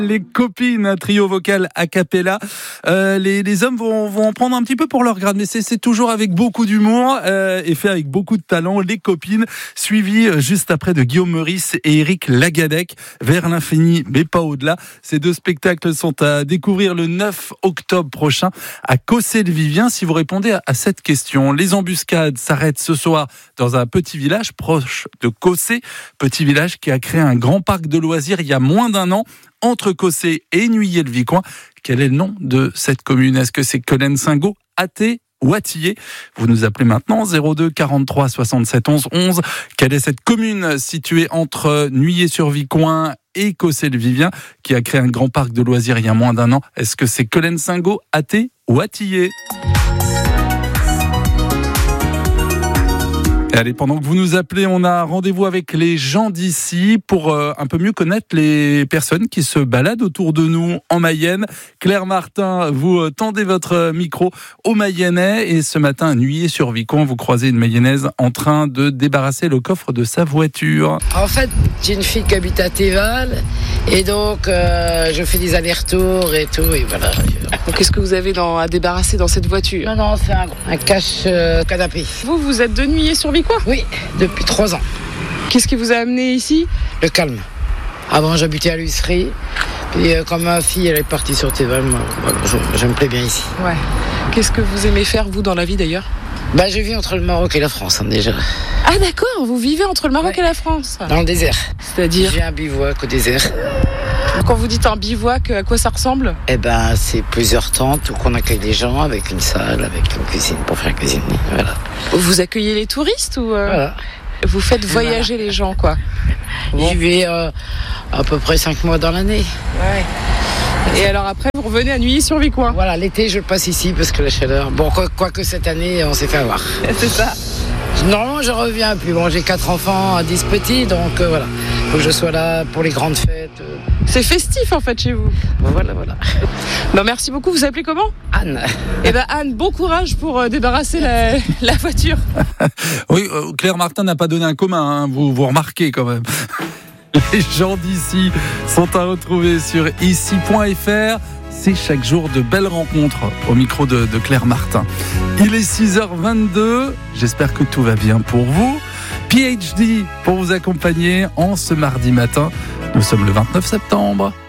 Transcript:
Les copines, un trio vocal a cappella. Les hommes vont en prendre un petit peu pour leur grade, mais c'est toujours avec beaucoup d'humour et fait avec beaucoup de talent. Les copines, suivies juste après de Guillaume Meurice et Éric Lagadec, Vers l'infini mais pas au-delà. Ces deux spectacles sont à découvrir le 9 octobre prochain à Cossé-le-Vivien. Si vous répondez à cette question, les embuscades s'arrêtent ce soir dans un petit village proche de Cossé, petit village qui a créé un grand parc de loisirs il y a moins d'1 an, entre Cossé et Nuillé-le-Vicoin. Quel est le nom de cette commune? Est-ce que c'est Collen-Singot, Athée ou Atillé? Vous nous appelez maintenant 02 43 67 11 11. Quelle est cette commune située entre Nuillé-sur-Vicoin et Cossé-le-Vivien qui a créé un grand parc de loisirs il y a moins d'1 an? Est-ce que c'est Collen-Singot, Athée ou Atillé? Allez, pendant que vous nous appelez, on a rendez-vous avec les gens d'ici pour un peu mieux connaître les personnes qui se baladent autour de nous en Mayenne. Claire Martin, vous tendez votre micro aux Mayennais et ce matin à Nuillé-sur-Vicoin, vous croisez une Mayonnaise en train de débarrasser le coffre de sa voiture. En fait, j'ai une fille qui habite à Théval et donc je fais des allers-retours et tout et voilà. Donc, qu'est-ce que vous avez à débarrasser dans cette voiture? Non, c'est un cache-canapé. Vous êtes de Nuillé-sur-Vicoin? Oui, depuis 3 ans. Qu'est-ce qui vous a amené ici? Le calme. Avant, j'habitais à l'Huisserie. Puis, comme ma fille, elle est partie sur Théval, moi, je me plais bien ici. Ouais. Qu'est-ce que vous aimez faire, vous, dans la vie, d'ailleurs? Je vis entre le Maroc et la France, déjà. Ah, d'accord, vous vivez entre le Maroc et la France? Dans le désert. C'est-à-dire? J'ai un bivouac au désert. Quand vous dites un bivouac, à quoi ça ressemble? C'est plusieurs tentes où on accueille des gens avec une salle, avec une cuisine pour faire cuisiner. Voilà. Vous accueillez les touristes ou Voilà. Vous faites voyager les gens, quoi? J'y vais à peu près 5 mois dans l'année. Ouais. Et alors après, vous revenez à Nuillé-sur-Vicoin? Voilà, l'été, je le passe ici parce que la chaleur... Bon, quoique cette année, on s'est fait avoir. C'est ça. Normalement, je reviens. Puis bon, j'ai 4 enfants, 10 petits, donc voilà. Faut que je sois là pour les grandes fêtes. C'est festif, en fait, chez vous. Voilà. Merci beaucoup. Vous appelez comment? Anne. Anne, bon courage pour débarrasser la voiture. Oui, Claire Martin n'a pas donné un commun, hein, vous remarquez quand même. Les gens d'ici sont à retrouver sur ici.fr. C'est chaque jour de belles rencontres au micro de Claire Martin. Il est 6h22. J'espère que tout va bien pour vous. PhD pour vous accompagner en ce mardi matin. Nous sommes le 29 septembre.